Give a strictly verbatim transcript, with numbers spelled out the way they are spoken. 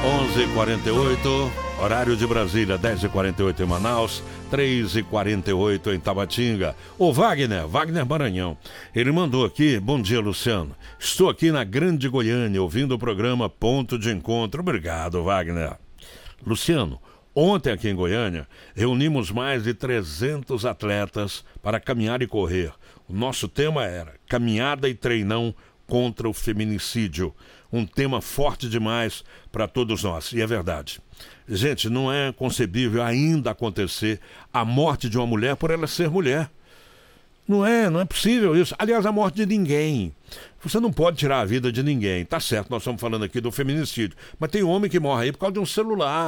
onze e quarenta e oito, horário de Brasília, dez e quarenta e oito em Manaus, três e quarenta e oito em Tabatinga. O Wagner, Wagner Maranhão, ele mandou aqui: bom dia, Luciano. Estou aqui na Grande Goiânia, ouvindo o programa Ponto de Encontro. Obrigado, Wagner. Luciano, ontem aqui em Goiânia, reunimos mais de trezentos atletas para caminhar e correr. O nosso tema era caminhada e treinão contra o feminicídio. Um tema forte demais para todos nós, e é verdade. Gente, não é concebível ainda acontecer a morte de uma mulher por ela ser mulher. Não é, não é possível isso. Aliás, a morte de ninguém. Você não pode tirar a vida de ninguém. Tá certo, nós estamos falando aqui do feminicídio, mas tem homem que morre aí por causa de um celular.